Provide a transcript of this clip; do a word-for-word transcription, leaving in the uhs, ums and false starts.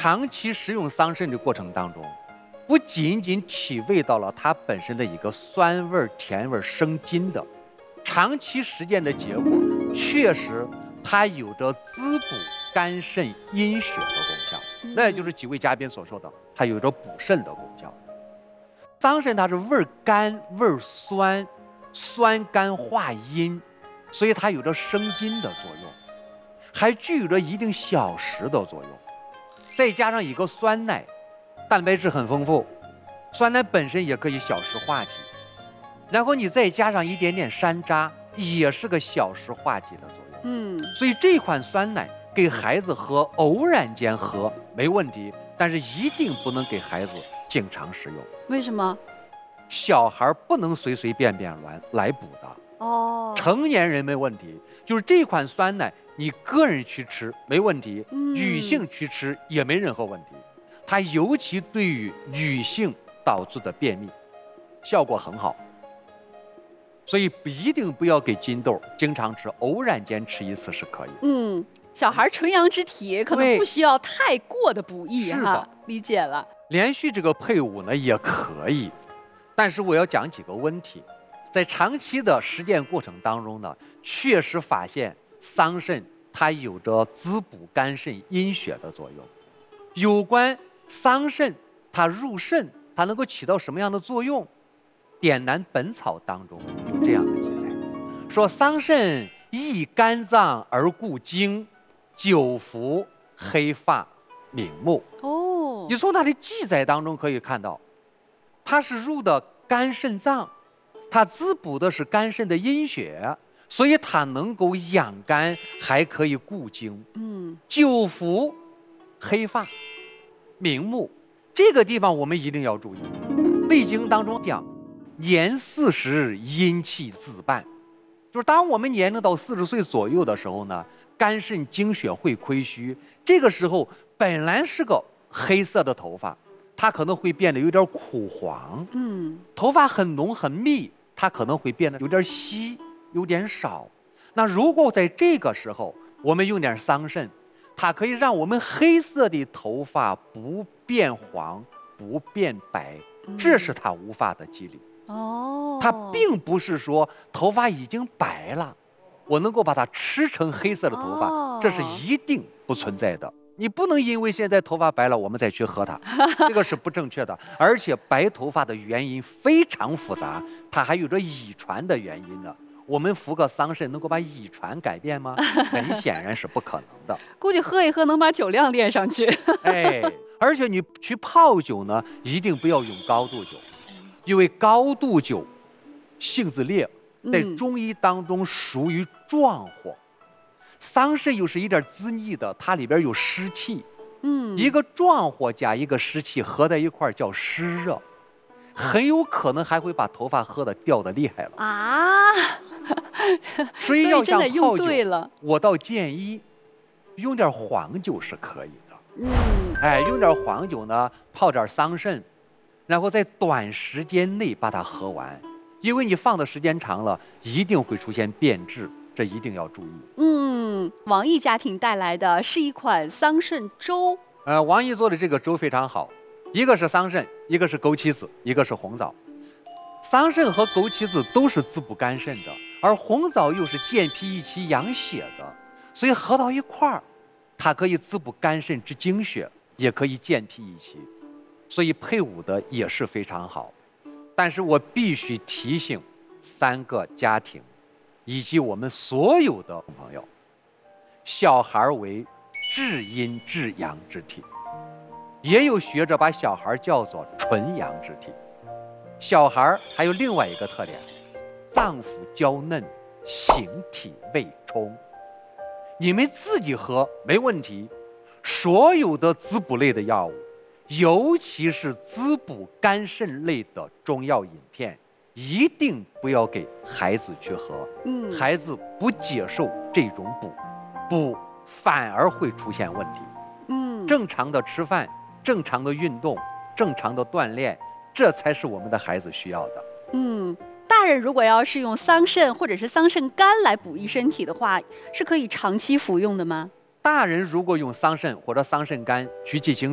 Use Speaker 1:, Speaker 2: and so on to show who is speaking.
Speaker 1: 长期食用桑葚的过程当中，不仅仅体味到了它本身的一个酸味、甜味、生津的，长期实践的结果，确实它有着滋补肝肾阴血的功效。那也就是几位嘉宾所说的，它有着补肾的功效。桑葚它是味甘味酸，酸甘化阴，所以它有着生津的作用，还具有着一定消食的作用。再加上一个酸奶，蛋白质很丰富，酸奶本身也可以消食化积，然后你再加上一点点山楂，也是个消食化积的作用。嗯，所以这款酸奶给孩子喝，偶然间喝没问题，但是一定不能给孩子经常食用。
Speaker 2: 为什么？
Speaker 1: 小孩不能随随便便来来补的。
Speaker 2: 哦，
Speaker 1: 成年人没问题，就是这款酸奶，你个人去吃没问题，嗯、女性去吃也没任何问题。它尤其对于女性导致的便秘，效果很好。所以一定不要给金豆经常吃，偶然间吃一次是可以。
Speaker 2: 嗯，小孩纯阳之体可能不需要太过的补益哈。
Speaker 1: 是的，
Speaker 2: 理解了。
Speaker 1: 连续这个配伍呢也可以，但是我要讲几个问题。在长期的实践过程当中呢，确实发现桑葚它有着滋补肝肾阴血的作用。有关桑葚它入肾，它能够起到什么样的作用？典南本草当中有这样的记载，说桑葚益肝脏而固精，久服黑发明目。哦，你从它的记载当中可以看到，它是入的肝肾脏，它滋补的是肝肾的阴血，所以它能够养肝，还可以固精。嗯，久服黑发明目，这个地方我们一定要注意。《内经》当中讲，年四十阴气自半，就是当我们年龄到四十岁左右的时候呢，肝肾精血会亏虚，这个时候本来是个黑色的头发，它可能会变得有点枯黄。嗯，头发很浓很密，它可能会变得有点稀，有点少。那如果在这个时候我们用点桑葚，它可以让我们黑色的头发不变黄不变白，这是它无发的机理。哦，它并不是说头发已经白了，我能够把它吃成黑色的头发，哦、这是一定不存在的。你不能因为现在头发白了，我们再去喝它，这个是不正确的。而且白头发的原因非常复杂，它还有着遗传的原因呢。我们服个桑葚能够把遗传改变吗？很显然是不可能的。
Speaker 2: 估计喝一喝能把酒量练上去。
Speaker 1: 哎，而且你去泡酒呢，一定不要用高度酒。因为高度酒性子烈，在中医当中属于壮火，嗯、桑葚又是一点滋腻的，它里边有湿气，嗯，一个壮火加一个湿气合在一块叫湿热，很有可能还会把头发喝得掉得厉害了啊！所以要想泡酒，我倒建议用点黄酒是可以的，嗯，哎，用点黄酒呢，泡点桑葚。然后在短时间内把它喝完，因为你放的时间长了，一定会出现变质，这一定要注意。
Speaker 2: 嗯，王毅家庭带来的是一款桑葚粥。
Speaker 1: 呃，王毅做的这个粥非常好，一个是桑葚，一个是枸杞子，一个是红枣。桑葚和枸杞子都是滋补肝肾的，而红枣又是健脾益气、养血的，所以合到一块儿，它可以滋补肝肾之精血，也可以健脾益气。所以配伍的也是非常好，但是我必须提醒三个家庭，以及我们所有的朋友，小孩为至阴至阳之体，也有学者把小孩叫做纯阳之体。小孩还有另外一个特点，脏腑娇嫩，形体未充。你们自己喝没问题，所有的滋补类的药物，尤其是滋补肝肾类的中药饮片，一定不要给孩子去喝。嗯，孩子不接受这种补，补反而会出现问题。嗯，正常的吃饭，正常的运动，正常的锻炼，这才是我们的孩子需要的。
Speaker 2: 嗯，大人如果要是用桑葚或者是桑葚干来补益身体的话，是可以长期服用的吗？
Speaker 1: 大人如果用桑葚或者桑葚干去进行